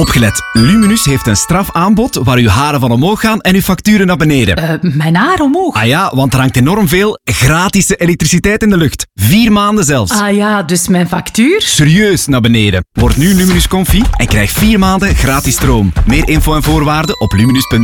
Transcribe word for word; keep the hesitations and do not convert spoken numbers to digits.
Opgelet, Luminus heeft een strafaanbod waar uw haren van omhoog gaan en uw facturen naar beneden. Uh, mijn haar omhoog? Ah ja, want er hangt enorm veel gratis elektriciteit in de lucht. Vier maanden zelfs. Ah ja, dus mijn factuur? Serieus naar beneden. Word nu Luminus Comfy en krijg vier maanden gratis stroom. Meer info en voorwaarden op luminus punt b e.